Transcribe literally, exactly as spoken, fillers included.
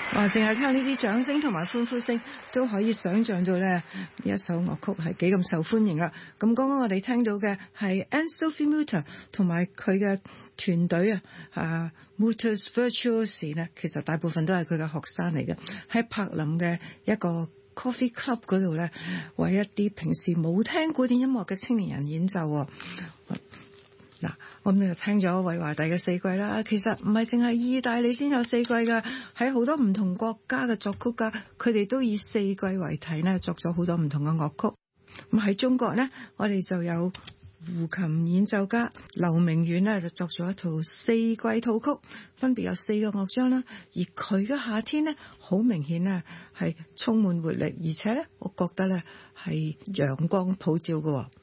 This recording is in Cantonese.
哇！淨係聽呢啲掌聲同埋歡呼聲，都可以想像到咧呢一首樂曲係幾咁受歡迎啦。咁剛剛我哋聽到嘅係 Anne-Sophie Mutter 同埋佢嘅團隊啊，啊 Mutter's Virtuosi 咧，其實大部分都係佢嘅學生嚟嘅，喺柏林嘅一個 Coffee Club 嗰度咧，為一啲平時冇聽古典音樂嘅青年人演奏。嗱，我哋就聽咗韋華第嘅四季啦。其實唔係淨係意大利先有四季㗎，喺好多唔同國家嘅作曲家，佢哋都以四季為題呢，作咗好多唔同嘅樂曲。咁喺中國呢，我哋就有胡琴演奏家劉明遠呢，就作咗一套四季套曲，分別有四個樂章啦。而佢嘅夏天呢，好明顯呢係充滿活力，而且呢，我覺得呢係陽光普照嘅。